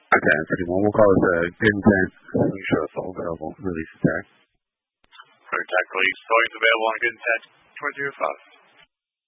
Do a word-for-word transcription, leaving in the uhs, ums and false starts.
Okay, that's pretty one. We'll call this a good intent slingshot assault available release attack. For attack release, throwing available on good intent. twenty-two five.